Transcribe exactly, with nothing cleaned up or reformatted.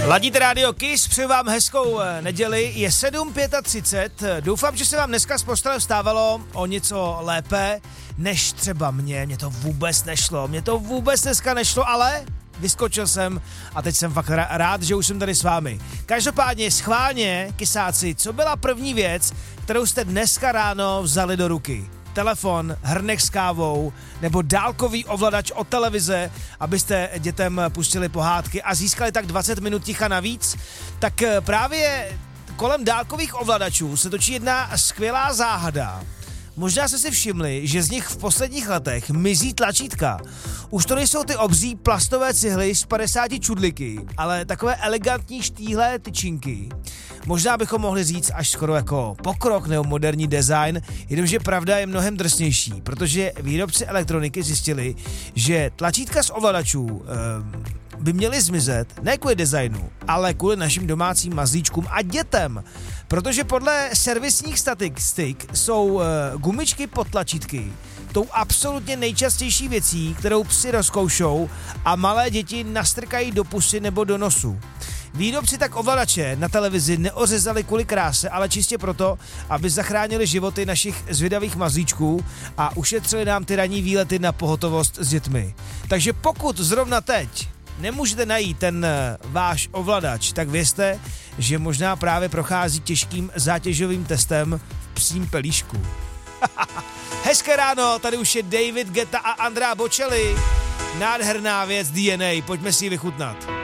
Ladíte rádio Kiss, přeju vám hezkou neděli, je sedm třicet pět, doufám, že se vám dneska z postele vstávalo o něco lépe, než třeba mě, mě to vůbec nešlo, mě to vůbec dneska nešlo, ale vyskočil jsem a teď jsem fakt rád, že už jsem tady s vámi. Každopádně schválně, kysáci, co byla první věc, kterou jste dneska ráno vzali do ruky? Telefon, hrnek s kávou nebo dálkový ovladač od televize, abyste dětem pustili pohádky a získali tak dvacet minut ticha navíc, tak právě kolem dálkových ovladačů se točí jedna skvělá záhada. Možná jste si všimli, že z nich v posledních letech mizí tlačítka. Už to nejsou ty obří plastové cihly z padesáti čudliky, ale takové elegantní štíhlé tyčinky. Možná bychom mohli říct až skoro jako pokrok nebo moderní design, jenomže pravda je mnohem drsnější, protože výrobci elektroniky zjistili, že tlačítka z ovladačů e, by měly zmizet ne kvůli designu, ale kvůli našim domácím mazlíčkům a dětem. Protože podle servisních statistik jsou e, gumičky pod tlačítky tou absolutně nejčastější věcí, kterou psi rozkoušou a malé děti nastrkají do pusy nebo do nosu. Výrobci tak ovladače na televizi neořezali kvůli kráse, ale čistě proto, aby zachránili životy našich zvědavých mazlíčků a ušetřili nám ty ranní výlety na pohotovost s dětmi. Takže pokud zrovna teď nemůžete najít ten váš ovladač, tak vězte, že možná právě prochází těžkým zátěžovým testem v psím pelíšku. Hezké ráno, tady už je David Guetta a Andrea Bocelli. Nádherná věc D N A, pojďme si ji vychutnat.